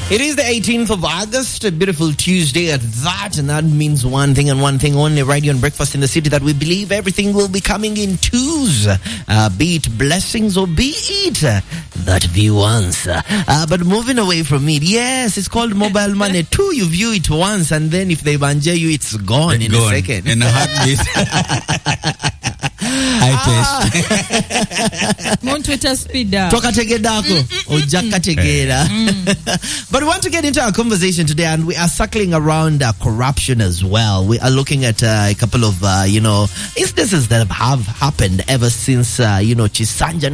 It is the 18th of August, a beautiful Tuesday at that, and that means one thing and one thing only, right here on Breakfast in the City, that we believe everything will be coming in twos, be it blessings or be it that view once. But moving away from it, yes, it's called mobile money. Two, you view it once, and then if they banja you, it's gone in a second. In a heartbeat. But we want to get into our conversation today, and we are circling around corruption as well. We are looking at a couple of instances that have happened ever since Chisanja